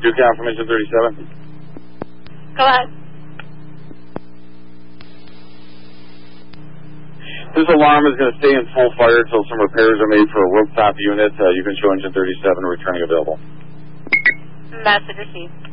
Do confirmation 37. Go ahead. This alarm is going to stay in full fire until some repairs are made for a rooftop unit. You can show engine 37 returning available. Message received.